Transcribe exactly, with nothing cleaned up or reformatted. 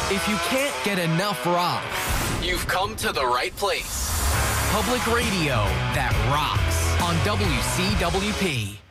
If you can't get enough rock, you've come to the right place. Public radio that rocks on W C W P.